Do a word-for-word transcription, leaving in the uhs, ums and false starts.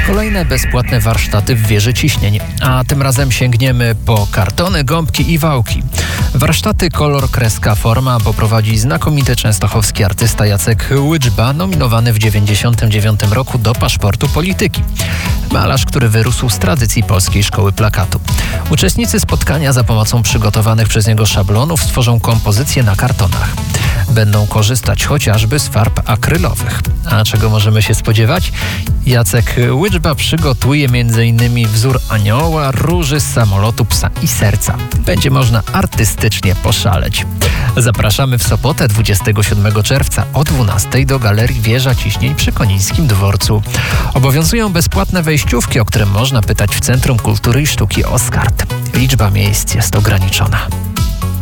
Kolejne bezpłatne warsztaty w wieży ciśnień, a tym razem sięgniemy po kartony, gąbki i wałki. Warsztaty Kolor, kreska, forma poprowadzi znakomity częstochowski artysta Jacek Łydżba, nominowany w dziewięćdziesiątym dziewiątym roku do paszportu polityki. Malarz, który wyrósł z tradycji polskiej szkoły plakatu. Uczestnicy spotkania za pomocą przygotowanych przez niego szablonów stworzą kompozycje na kartonach. Będą korzystać chociażby z farb akrylowych. A czego możemy się spodziewać? Jacek Łydżba przygotuje m.in. wzór anioła, róży, samolotu, psa i serca. Będzie można artystycznie poszaleć. Zapraszamy w sobotę dwudziestego siódmego czerwca o dwunastej do Galerii Wieża Ciśnień przy Konińskim Dworcu. Obowiązują bezpłatne wejściówki, o które można pytać w Centrum Kultury i Sztuki Oskard. Liczba miejsc jest ograniczona.